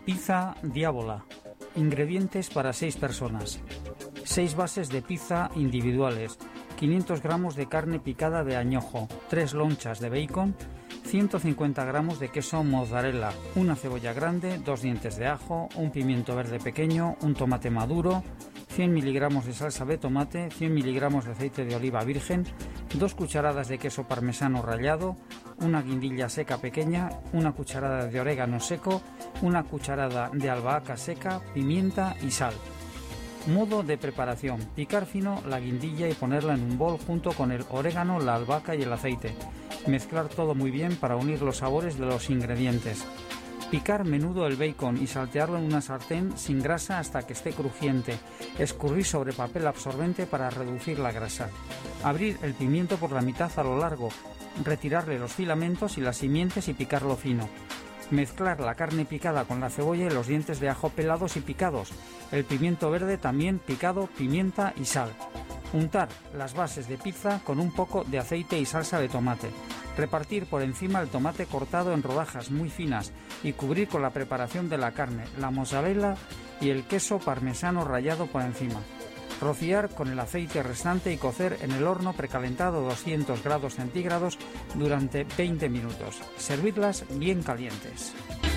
Pizza Diavola. Ingredientes para 6 personas. 6 bases de pizza individuales, 500 gramos de carne picada de añojo, 3 lonchas de bacon, 150 gramos de queso mozzarella, una cebolla grande, 2 dientes de ajo, un pimiento verde pequeño, un tomate maduro, 100 miligramos de salsa de tomate, 100 miligramos de aceite de oliva virgen, 2 cucharadas de queso parmesano rallado, una guindilla seca pequeña, una cucharada de orégano seco, una cucharada de albahaca seca, pimienta y sal. Modo de preparación: picar fino la guindilla y ponerla en un bol junto con el orégano, la albahaca y el aceite. Mezclar todo muy bien para unir los sabores de los ingredientes. Picar menudo el bacon y saltearlo en una sartén sin grasa hasta que esté crujiente. Escurrir sobre papel absorbente para reducir la grasa. Abrir el pimiento por la mitad a lo largo. Retirarle los filamentos y las simientes y picarlo fino. Mezclar la carne picada con la cebolla y los dientes de ajo pelados y picados. El pimiento verde también picado, pimienta y sal. Untar las bases de pizza con un poco de aceite y salsa de tomate. Repartir por encima el tomate cortado en rodajas muy finas y cubrir con la preparación de la carne, la mozzarella y el queso parmesano rallado por encima. Rociar con el aceite restante y cocer en el horno precalentado a 200 grados centígrados durante 20 minutos. Servirlas bien calientes.